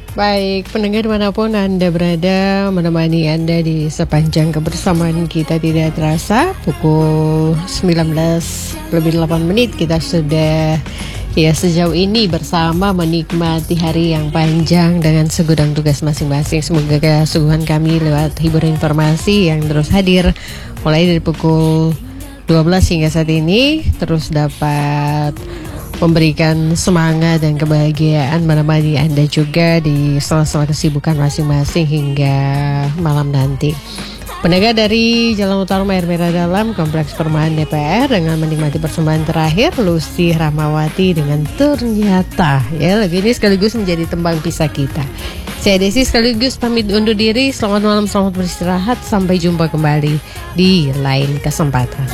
Baik, pendengar dimanapun Anda berada, menemani Anda di sepanjang kebersamaan kita tidak terasa. Pukul 19:08 kita sudah sejauh ini bersama menikmati hari yang panjang dengan segudang tugas masing-masing. Semoga kesuguhan kami lewat hiburan informasi yang terus hadir mulai dari pukul 12 hingga saat ini terus dapat memberikan semangat dan kebahagiaan menemani Anda juga di sela-sela kesibukan masing-masing hingga malam nanti. Pendengar dari Jalan Utara Air Merah Dalam Kompleks Perumahan DPR dengan menikmati persembahan terakhir Lucy Rahmawati dengan Ternyata. Lagu ini sekaligus menjadi tembang pisah kita. Saya Desi sekaligus pamit undur diri. Selamat malam, selamat beristirahat. Sampai jumpa kembali di lain kesempatan.